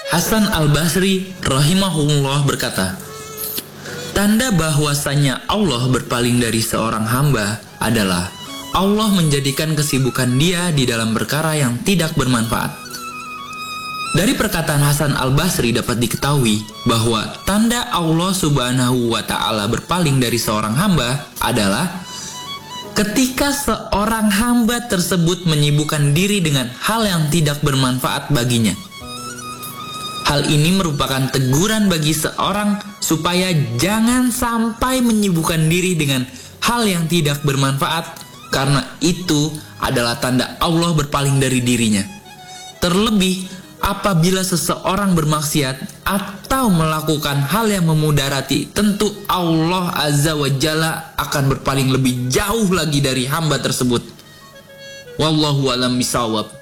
Hasan al-Basri rahimahullah berkata, tanda bahwasanya Allah berpaling dari seorang hamba adalah Allah menjadikan kesibukan dia di dalam perkara yang tidak bermanfaat. Dari perkataan Hasan al-Basri dapat diketahui bahwa tanda Allah subhanahu wa ta'ala berpaling dari seorang hamba adalah ketika seorang hamba tersebut menyibukkan diri dengan hal yang tidak bermanfaat baginya. Hal ini merupakan teguran bagi seorang supaya jangan sampai menyibukkan diri dengan hal yang tidak bermanfaat, karena itu adalah tanda Allah berpaling dari dirinya. Terlebih apabila seseorang bermaksiat atau melakukan hal yang memudarati, tentu Allah Azza wa Jalla akan berpaling lebih jauh lagi dari hamba tersebut. Wallahu a'lam bishawab.